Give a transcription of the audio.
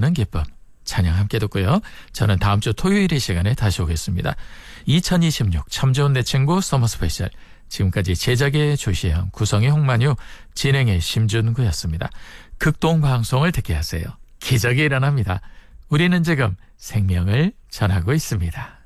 일어나는 기쁨. 찬양 함께 듣고요. 저는 다음 주 토요일 이 시간에 다시 오겠습니다. 2026 참 좋은 내 친구 서머 스페셜. 지금까지 제작의 조시영, 구성의 홍만유, 진행의 심준구였습니다. 극동방송을 듣게 하세요. 기적이 일어납니다. 우리는 지금 생명을 전하고 있습니다.